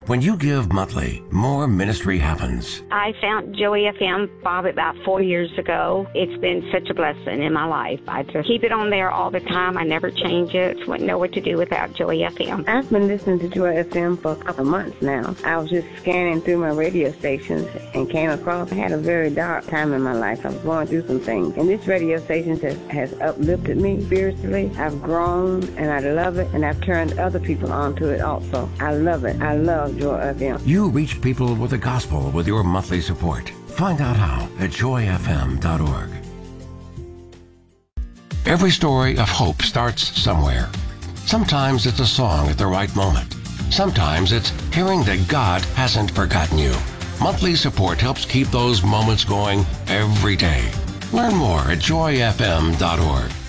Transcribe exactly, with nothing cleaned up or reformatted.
When you give monthly, more ministry happens. I found Joey F M, Bob, about four years ago. It's been such a blessing in my life. I just keep it on there all the time. I never change it. Wouldn't know what to do without Joey F M. I've been listening to Joey F M for a couple of months now. I was just scanning through my radio stations and came across, I had a very dark time in my life. I was going through some things. And this radio station has, has uplifted me spiritually. I've grown and I love it, and I've turned other people onto it also. I love it. I love Joy F M. You reach people with the gospel with your monthly support. Find out how at joy f m dot org. Every story of hope starts somewhere. Sometimes it's a song at the right moment. Sometimes it's hearing that God hasn't forgotten you. Monthly support helps keep those moments going every day. Learn more at joy f m dot org.